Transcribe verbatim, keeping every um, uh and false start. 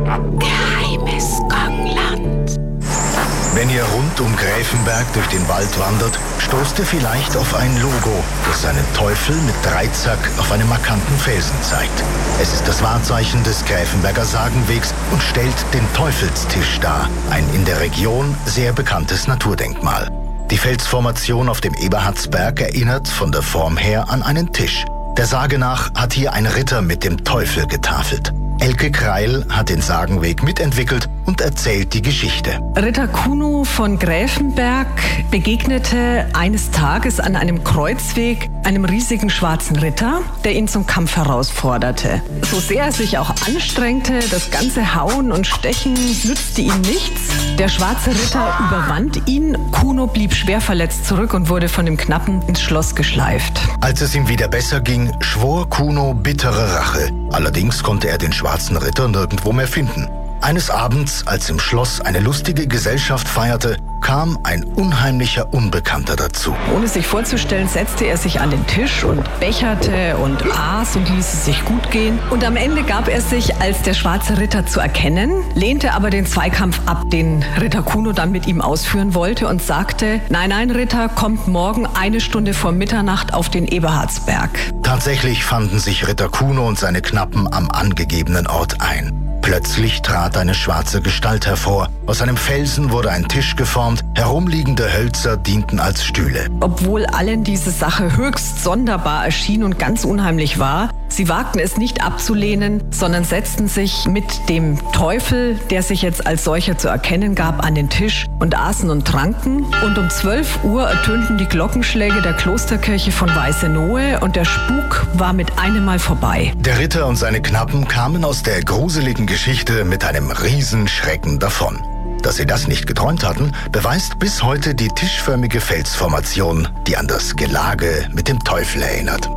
Geheimes Gongland. Wenn ihr rund um Gräfenberg durch den Wald wandert, stoßt ihr vielleicht auf ein Logo, das seinen Teufel mit Dreizack auf einem markanten Felsen zeigt. Es ist das Wahrzeichen des Gräfenberger Sagenwegs und stellt den Teufelstisch dar, ein in der Region sehr bekanntes Naturdenkmal. Die Felsformation auf dem Eberhardsberg erinnert von der Form her an einen Tisch. Der Sage nach hat hier ein Ritter mit dem Teufel getafelt. Elke Kreil hat den Sagenweg mitentwickelt und erzählt die Geschichte. Ritter Kuno von Gräfenberg begegnete eines Tages an einem Kreuzweg einem riesigen schwarzen Ritter, der ihn zum Kampf herausforderte. So sehr er sich auch anstrengte, das ganze Hauen und Stechen nützte ihm nichts. Der schwarze Ritter überwand ihn, Kuno blieb schwer verletzt zurück und wurde von dem Knappen ins Schloss geschleift. Als es ihm wieder besser ging, schwor Kuno bittere Rache. Allerdings konnte er den schwarzen Ritter nirgendwo mehr finden. Eines Abends, als im Schloss eine lustige Gesellschaft feierte, kam ein unheimlicher Unbekannter dazu. Ohne sich vorzustellen, setzte er sich an den Tisch und becherte und aß und ließ es sich gut gehen. Und am Ende gab er sich als der schwarze Ritter zu erkennen, lehnte aber den Zweikampf ab, den Ritter Kuno dann mit ihm ausführen wollte und sagte: Nein, nein, Ritter, kommt morgen eine Stunde vor Mitternacht auf den Eberhardsberg. Tatsächlich fanden sich Ritter Kuno und seine Knappen am angegebenen Ort ein. Plötzlich trat eine schwarze Gestalt hervor. Aus einem Felsen wurde ein Tisch geformt, herumliegende Hölzer dienten als Stühle. Obwohl allen diese Sache höchst sonderbar erschien und ganz unheimlich war, sie wagten es nicht abzulehnen, sondern setzten sich mit dem Teufel, der sich jetzt als solcher zu erkennen gab, an den Tisch und aßen und tranken. Und um zwölf Uhr ertönten die Glockenschläge der Klosterkirche von Weißenohe und der Spuk war mit einem Mal vorbei. Der Ritter und seine Knappen kamen aus der gruseligen Geschichte mit einem Riesenschrecken davon. Dass sie das nicht geträumt hatten, beweist bis heute die tischförmige Felsformation, die an das Gelage mit dem Teufel erinnert.